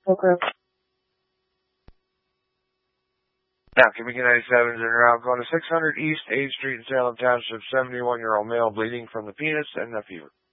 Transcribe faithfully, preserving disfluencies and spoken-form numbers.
Okay. Now, Q B Q ninety-sevens and around going to six hundred East eighth Street in Salem Township, seventy-one-year-old male bleeding from the penis and the fever.